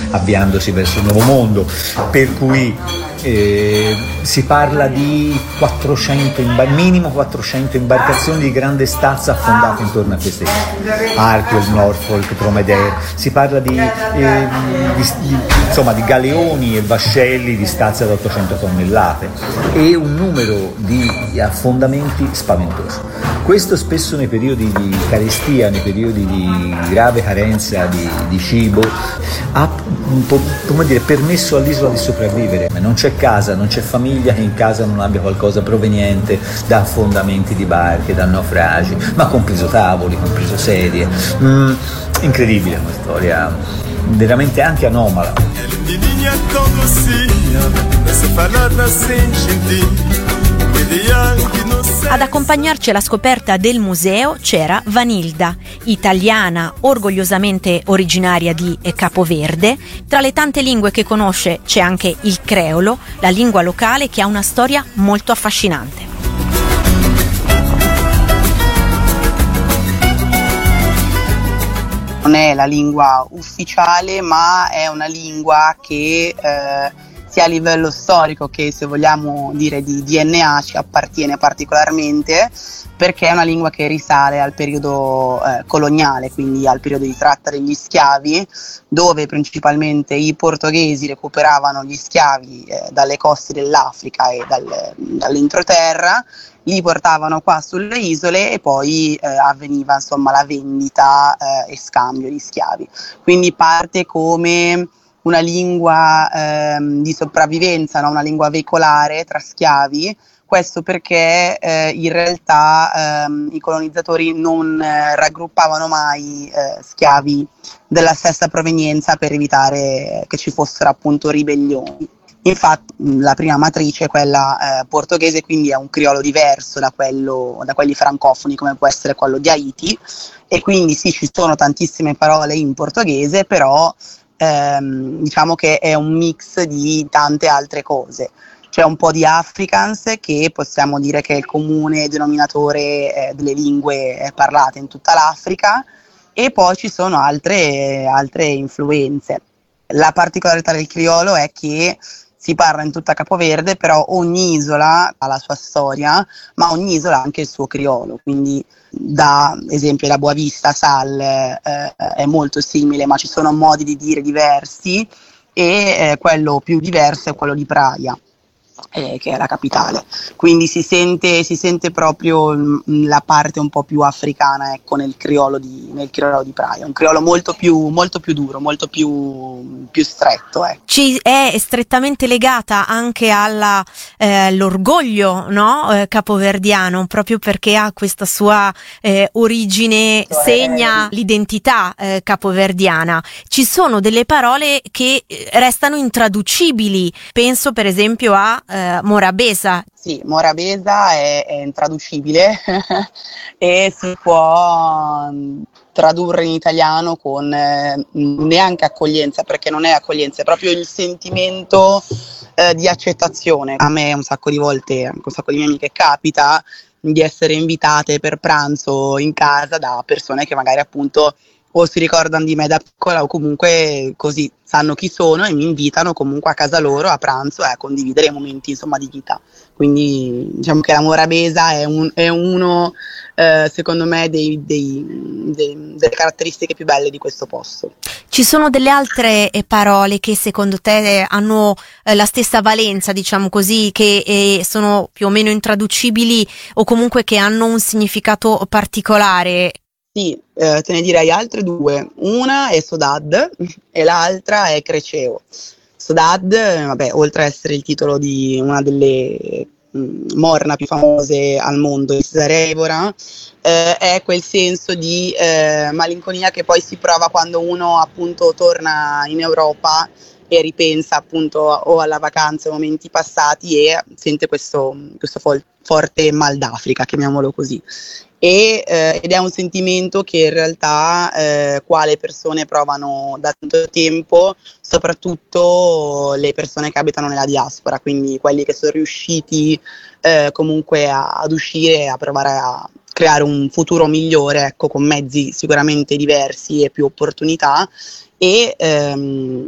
avviandosi verso il nuovo mondo, per cui si parla di 400 minimo 400 imbarcazioni di grande stazza affondate intorno a queste isole, Hartwell, Norfolk, Promedere. Si parla di galeoni e vascelli di stazza da 800 tonnellate e un numero di affondamenti spaventoso. Questo spesso nei periodi di carestia, nei periodi di grave carenza di cibo, ha permesso all'isola di sopravvivere. Non c'è casa, non c'è famiglia che in casa non abbia qualcosa proveniente da affondamenti di barche, da naufragi, ma compreso tavoli, compreso sedie. Incredibile, una storia veramente anche anomala. Ad accompagnarci alla scoperta del museo c'era Vanilda, italiana orgogliosamente originaria di Capoverde. Tra le tante lingue che conosce c'è anche il creolo, la lingua locale che ha una storia molto affascinante. Non è la lingua ufficiale, ma è una lingua che sia a livello storico che, se vogliamo dire, di DNA ci appartiene particolarmente, perché è una lingua che risale al periodo coloniale, quindi al periodo di tratta degli schiavi, dove principalmente i portoghesi recuperavano gli schiavi dalle coste dell'Africa e dall'entroterra, li portavano qua sulle isole e poi avveniva insomma la vendita e scambio di schiavi. Quindi parte come una lingua di sopravvivenza, no? Una lingua veicolare tra schiavi. Questo perché in realtà i colonizzatori non raggruppavano mai schiavi della stessa provenienza per evitare che ci fossero appunto ribellioni. Infatti la prima matrice è quella portoghese, quindi è un criolo diverso da quelli francofoni, come può essere quello di Haiti, e quindi sì, ci sono tantissime parole in portoghese, però diciamo che è un mix di tante altre cose. C'è un po' di Afrikaans, che possiamo dire che è il comune denominatore delle lingue parlate in tutta l'Africa, e poi ci sono altre influenze. La particolarità del criolo è che si parla in tutta Capoverde, però ogni isola ha la sua storia, ma ogni isola ha anche il suo criolo, quindi da esempio la Boavista Sal è molto simile, ma ci sono modi di dire diversi, e quello più diverso è quello di Praia, che è la capitale, quindi si sente proprio la parte un po' più africana, ecco, nel criolo di Praia, un criolo molto più duro, molto più stretto. Ci è strettamente legata anche all'orgoglio, no? Capoverdiano, proprio perché ha questa sua origine, segna l'identità capoverdiana. Ci sono delle parole che restano intraducibili, penso per esempio a Morabeza. Sì, Morabeza è intraducibile e si può tradurre in italiano con neanche accoglienza, perché non è accoglienza, è proprio il sentimento di accettazione. A me un sacco di volte, anche un sacco di mie amiche, capita di essere invitate per pranzo in casa da persone che magari appunto o si ricordano di me da piccola o comunque così sanno chi sono e mi invitano comunque a casa loro a pranzo e a condividere momenti insomma di vita. Quindi diciamo che la Morabeza è uno secondo me delle caratteristiche più belle di questo posto. Ci sono delle altre parole che secondo te hanno la stessa valenza, diciamo così, che sono più o meno intraducibili o comunque che hanno un significato particolare? Sì, te ne direi altre due. Una è Sodad e l'altra è Creceo. Sodad, vabbè, oltre a essere il titolo di una delle morna più famose al mondo di Cesare Evora, è quel senso di malinconia che poi si prova quando uno appunto torna in Europa e ripensa appunto o alla vacanza, ai momenti passati, e sente questo forte mal d'Africa, chiamiamolo così. Ed è un sentimento che in realtà qua le persone provano da tanto tempo, soprattutto le persone che abitano nella diaspora, quindi quelli che sono riusciti comunque ad uscire e a provare a creare un futuro migliore, ecco, con mezzi sicuramente diversi e più opportunità, e